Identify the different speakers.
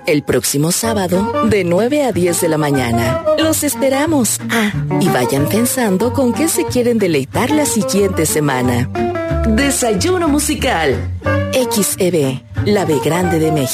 Speaker 1: el próximo sábado de 9 a 10 de la mañana. Los esperamos. Y vayan pensando con qué se quieren deleitar la siguiente semana. Desayuno musical. XEB, la B grande de México.